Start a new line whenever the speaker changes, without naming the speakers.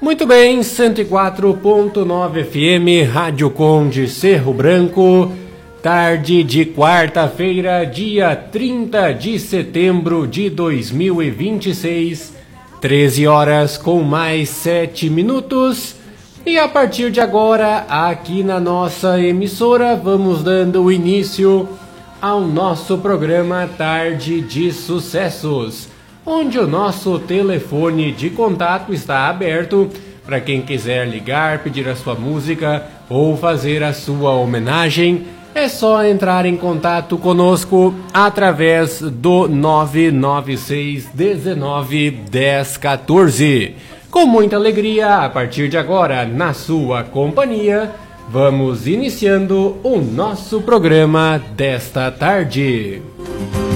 Muito bem, 104.9 FM, Rádio Conde Cerro Branco, tarde de quarta-feira, dia 30 de setembro de 2026, 13 horas com mais 7 minutos. E a partir de agora, aqui na nossa emissora, vamos dando início ao nosso programa Tarde de Sucessos, onde o nosso telefone de contato está aberto para quem quiser ligar, pedir a sua música ou fazer a sua homenagem. É só entrar em contato conosco através do 996 19 10 14. Com muita alegria, a partir de agora, na sua companhia, vamos iniciando o nosso programa desta tarde.